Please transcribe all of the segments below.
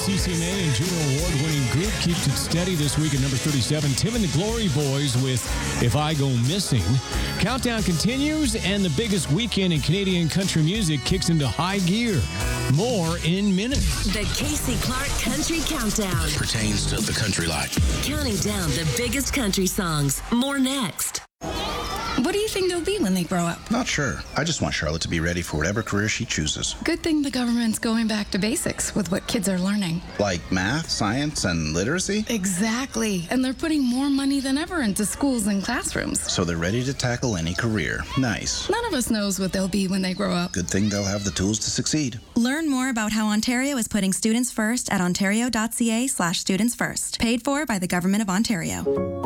CCMA and Juno Award-winning group keeps it steady this week at number 37. Tim and the Glory Boys with If I Go Missing. Countdown continues, and the biggest weekend in Canadian country music kicks into high gear. More in minutes. The Casey Clark Country Countdown. Pertains to the country life. Counting down the biggest country songs. More next. What do you think they'll be when they grow up? Not sure. I just want Charlotte to be ready for whatever career she chooses. Good thing the government's going back to basics with what kids are learning. Like math, science, and literacy? Exactly. And they're putting more money than ever into schools and classrooms. So they're ready to tackle any career. Nice. None of us knows what they'll be when they grow up. Good thing they'll have the tools to succeed. Learn more about how Ontario is putting students first at ontario.ca/students first. Paid for by the Government of Ontario.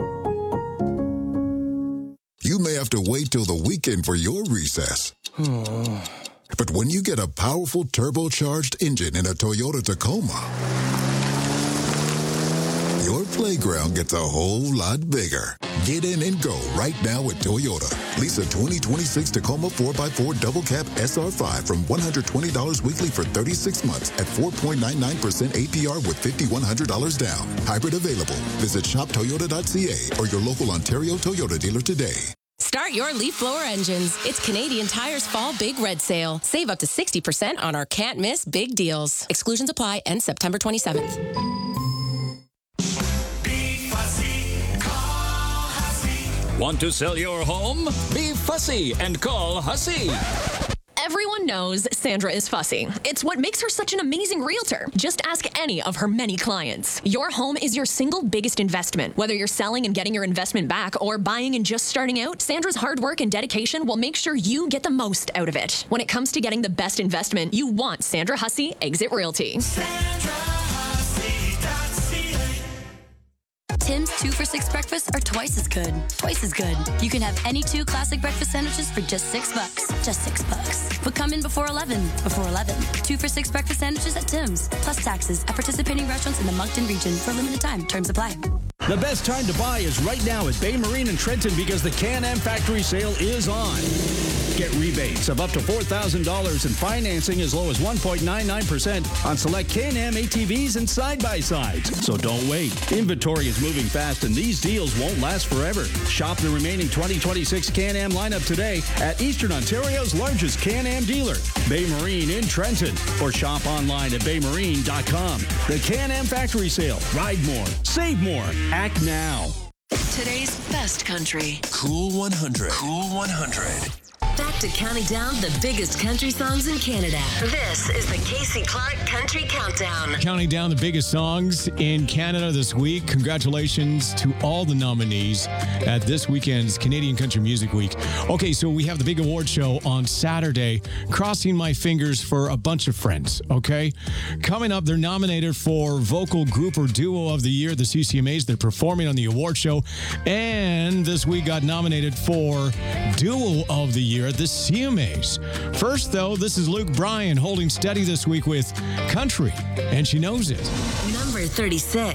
You may have to wait till the weekend for your recess. But when you get a powerful turbocharged engine in a Toyota Tacoma, your playground gets a whole lot bigger. Get in and go right now at Toyota. Lease a 2026 Tacoma 4x4 Double Cab SR5 from $120 weekly for 36 months at 4.99% APR with $5,100 down. Hybrid available. Visit shoptoyota.ca or your local Ontario Toyota dealer today. Start your leaf blower engines. It's Canadian Tire's Fall Big Red Sale. Save up to 60% on our can't miss big deals. Exclusions apply. End September 27th. Want to sell your home? Be fussy and call Hussey. Everyone knows Sandra is fussy. It's what makes her such an amazing realtor. Just ask any of her many clients. Your home is your single biggest investment. Whether you're selling and getting your investment back or buying and just starting out, Sandra's hard work and dedication will make sure you get the most out of it. When it comes to getting the best investment, you want Sandra Hussey Exit Realty. Tim's 2 for $6 breakfasts are twice as good. Twice as good. You can have any 2 classic breakfast sandwiches for just $6. Just $6. But come in before 11. Before 11. 2 for $6 breakfast sandwiches at Tim's. Plus taxes at participating restaurants in the Moncton region for a limited time. Terms apply. The best time to buy is right now at Bay Marine in Trenton because the Can-Am Factory Sale is on. Get rebates of up to $4,000 and financing as low as 1.99% on select Can-Am ATVs and side-by-sides. So don't wait. Inventory is moving fast and these deals won't last forever. Shop the remaining 2026 Can-Am lineup today at Eastern Ontario's largest Can-Am dealer, Bay Marine in Trenton, or shop online at baymarine.com. The Can-Am Factory Sale. Ride more. Save more. Act now. Today's best country. Cool 100. Cool 100. Back to counting down the biggest country songs in Canada. This is the Casey Clark Country Countdown. Counting down the biggest songs in Canada this week. Congratulations to all the nominees at this weekend's Canadian Country Music Week. Okay, so we have the big award show on Saturday. Crossing my fingers for a bunch of friends, okay? Coming up, they're nominated for Vocal Group or Duo of the Year at the CCMAs. They're performing on the award show. And this week got nominated for Duo of the Year at the CMAs. First, though, this is Luke Bryan holding steady this week with Country, and she knows it. Number 36.